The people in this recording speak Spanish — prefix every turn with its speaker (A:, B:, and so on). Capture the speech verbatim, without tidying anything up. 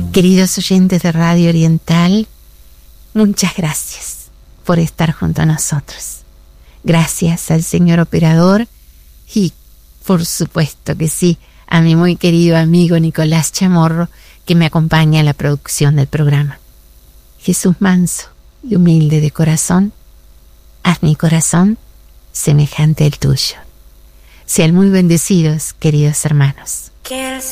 A: Queridos oyentes de Radio Oriental, muchas gracias por estar junto a nosotros. Gracias al señor operador y, por supuesto que sí, a mi muy querido amigo Nicolás Chamorro, que me acompaña en la producción del programa. Jesús manso y humilde de corazón, haz mi corazón semejante al tuyo. Sean muy bendecidos, queridos hermanos.